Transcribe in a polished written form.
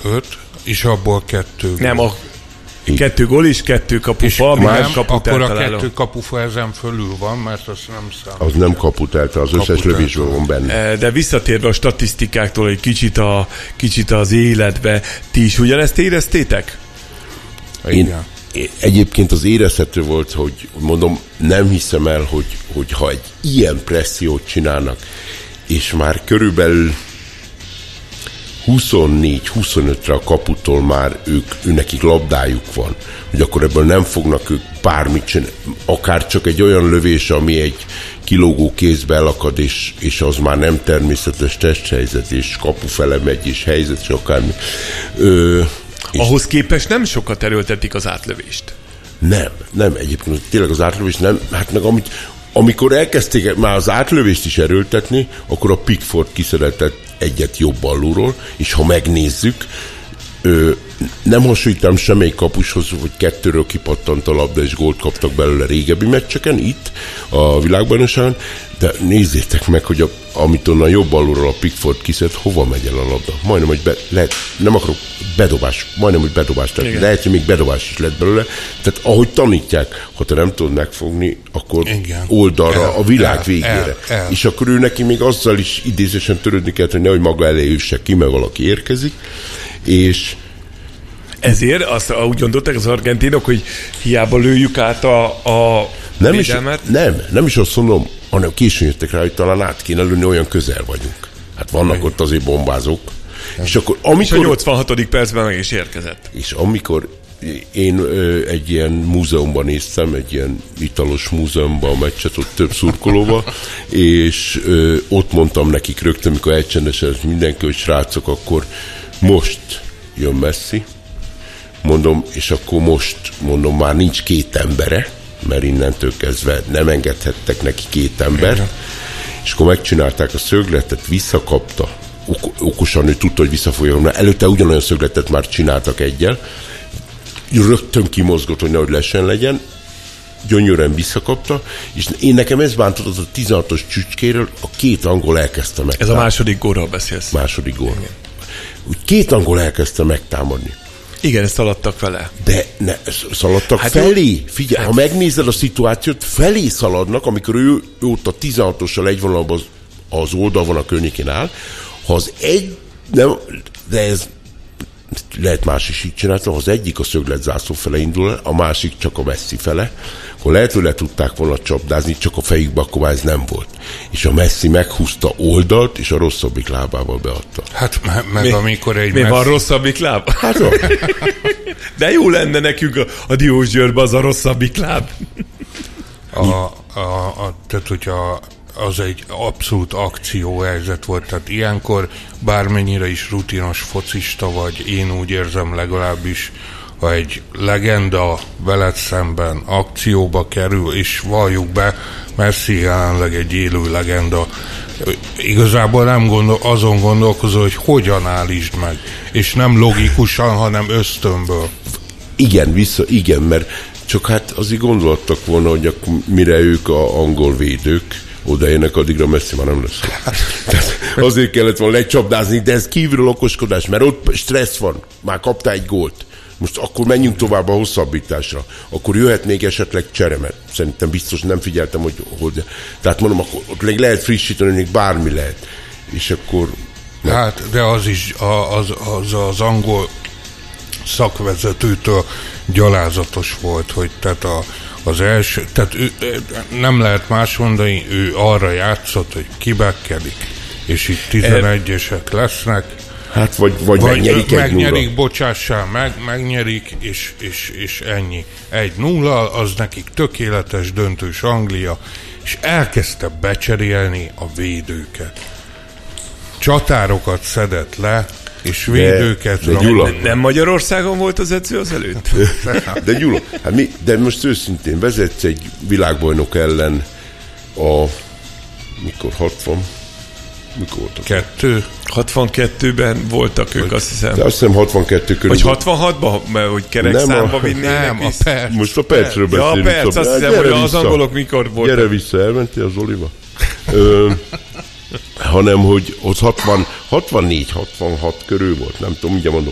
5, és abból 2 gól. Nem, a 2 gól is, 2 kapufa, ami nem kaput akkor eltaláló. a 2 kapufa ezen fölül van, mert azt nem számít. Az nem kaput eltaláló, az összes lövésből van benne. De visszatérve a statisztikáktól egy kicsit az életbe, ti is ugyanezt éreztétek? Én egyébként az érezhető volt, hogy mondom, nem hiszem el, hogy ha egy ilyen pressziót csinálnak, és már körülbelül 24-25-re a kaputól már nekik labdájuk van, hogy akkor ebből nem fognak ők bármit csinálni, akár csak egy olyan lövés, ami egy kilógó kézbe elakad, és az már nem természetes testhelyzet, és kapu fele megy, és helyzet, és akármi. Ahhoz képest nem sokat erőltetik az átlövést. Nem, egyébként tényleg az átlövés nem, hát meg amikor elkezdték már az átlövést is erőltetni, akkor a Pickford kiszeretett egyet jobb alulról, és ha megnézzük, nem hasonlítom semmelyik kapushoz, hogy 2-ről kipattant a labda, és gólt kaptak belőle régebbi meccseken, itt a világbajnokságon, de nézzétek meg, hogy amit onnan jobb alulról a Pickford kiszedett, hova megy el a labda. Majdnem, hogy nem akarok bedobás, majdnem, hogy bedobás, tehát lehet, hogy még bedobás is lett belőle. Tehát ahogy tanítják, ha te nem tudod megfogni, akkor oldalra, a világ végére. És akkor ő neki még azzal is idézésen törődni kell, hogy nehogy maga elé üsse ki, mert valaki érkezik, és ezért azt úgy gondolták az argentinok, hogy hiába lőjük át a védelmet? Nem is azt mondom, hanem későn jöttek rá, hogy talán át kéne lőni, olyan közel vagyunk. Hát vannak ott azért bombázók. És akkor amikor... És a 86. percben meg is érkezett. És amikor én egy ilyen múzeumban néztem, egy ilyen italos múzeumban a meccset, ott több szurkolóval, és ott mondtam nekik rögtön, mikor elcsendesedett mindenki, hogy srácok, akkor most jön Messi, mondom, és akkor most, mondom, már nincs 2 embere, mert innentől kezdve nem engedhettek neki 2 ember, és akkor megcsinálták a szögletet, visszakapta, okosan ő tudta, hogy vissza fogja nyomni, előtte ugyanolyan szögletet már csináltak egyel, rögtön kimozgott, hogy nehogy lesen legyen, gyönyörűen visszakapta, és én nekem ez bántott az a 16-os csücskéről, a 2 angol elkezdte megtámadni. Ez a második gólról beszélsz. Második gól. Úgy 2 angol elkezdte megtámadni. Igen, szaladtak vele. De szaladtak felé. Figyelj, ha megnézed a szituációt, felé szaladnak, amikor ő ott a 16-ossal egy vonalban az oldalon a környékén áll. Ha az egy, nem, de ez lehet más is így csinálta, ha az egyik a szögletzászló fele indul el, a másik csak a Messi fele, akkor lehet, hogy le tudták volna csapdázni, csak a fejükbe akkor már ez nem volt. És a Messi meghúzta oldalt, és a rosszabbik lábával beadta. Hát meg amikor egy Mi van rosszabbik láb? Hát de jó lenne nekünk a Diós Győrben az a rosszabbik láb. Tehát, hogyha az egy abszolút akcióhelyzet volt, tehát ilyenkor bármennyire is rutinos focista vagy, én úgy érzem legalábbis, ha egy legenda veled szemben akcióba kerül, és valljuk be, Messi jelenleg egy élő legenda, igazából nem azon gondolkozol, hogy hogyan állítsd meg, és nem logikusan, hanem ösztönből. Igen, mert csak hát azért gondoltak volna, hogy mire ők a angol védők odaérnek, addigra Messi már nem lesz. Tehát azért kellett volna lecsapdázni, de ez kívülről okoskodás, mert ott stressz van, már kaptál egy gólt. Most akkor menjünk tovább a hosszabbításra. Akkor jöhet még esetleg cseremet. Szerintem biztos nem figyeltem, hogy tehát mondom, akkor ott lehet frissíteni, még bármi lehet. És akkor... Hát, de az is az angol szakvezetőtől gyalázatos volt, hogy tehát az első, tehát nem lehet más mondani, ő arra játszott, hogy kibekkelik, és itt 11-esek lesznek. Hát vagy megnyerik 1-0. Megnyerik, bocsássál meg, megnyerik, és ennyi. 1-0, az nekik tökéletes döntős Anglia, és elkezdte becserélni a védőket. Csatárokat szedett le, és védőket... Nem Magyarországon volt az edző az előtt? De Gyula, hát de most őszintén vezetsz egy világbajnok ellen mikor 60? Mikor voltak? 62-ben voltak ők, azt hiszem. De azt hiszem 62 körül. Vagy 66-ban, hogy kerekszámba vinnének vissza? Most a percről beszélünk. Ja, a perc, azt hiszem, hogy az angolok mikor voltak. Gyere vissza, elmentél az Oliva? Hanem, hogy ott 64-66 körül volt, nem tudom, mindjárt mondom.